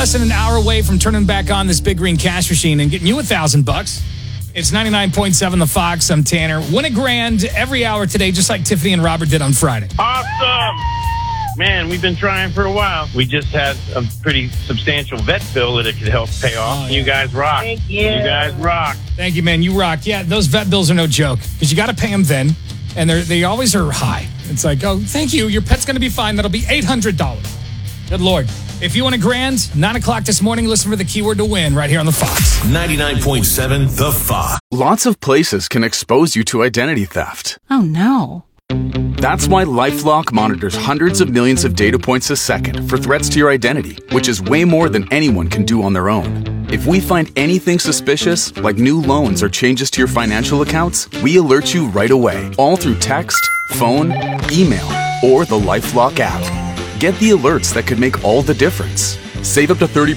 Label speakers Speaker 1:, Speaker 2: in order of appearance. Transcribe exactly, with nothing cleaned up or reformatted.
Speaker 1: less than an hour away from turning back on this Big Green Cash Machine and getting you a thousand bucks. It's ninety-nine point seven The Fox. I'm Tanner. Win a grand every hour today, just like Tiffany and Robert did on Friday.
Speaker 2: Awesome. Man, we've been trying for a while. We just had a pretty substantial vet bill that it could help pay off.
Speaker 1: Oh, yeah.
Speaker 2: You guys rock.
Speaker 3: Thank you.
Speaker 2: You guys rock.
Speaker 1: Thank you, man. You rock. Yeah, those vet bills are no joke because you got to pay them then, and they they always are high. It's like, oh, thank you. Your pet's going to be fine. That'll be eight hundred dollars. Good Lord. If you want a grand, nine o'clock this morning, listen for the keyword to win right here on The Fox.
Speaker 4: ninety-nine point seven The Fox.
Speaker 5: Lots of places can expose you to identity theft.
Speaker 6: Oh, no.
Speaker 5: That's why LifeLock monitors hundreds of millions of data points a second for threats to your identity, which is way more than anyone can do on their own. If we find anything suspicious, like new loans or changes to your financial accounts, we alert you right away, all through text, phone, email, or the LifeLock app. Get the alerts that could make all the difference. Save up to thirty